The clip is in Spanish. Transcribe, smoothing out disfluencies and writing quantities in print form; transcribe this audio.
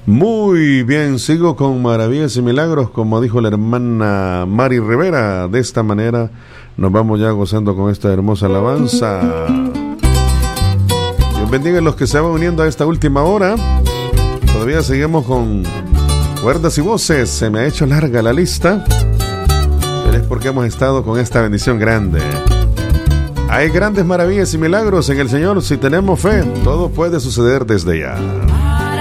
Muy bien, sigo con maravillas y milagros, como dijo la hermana Mari Rivera. De esta manera nos vamos ya gozando con esta hermosa alabanza. Dios bendiga a los que se van uniendo a esta última hora. Todavía seguimos con cuerdas y voces. Se me ha hecho larga la lista, pero es porque hemos estado con esta bendición grande. Hay grandes maravillas y milagros en el Señor. Si tenemos fe, todo puede suceder desde ya.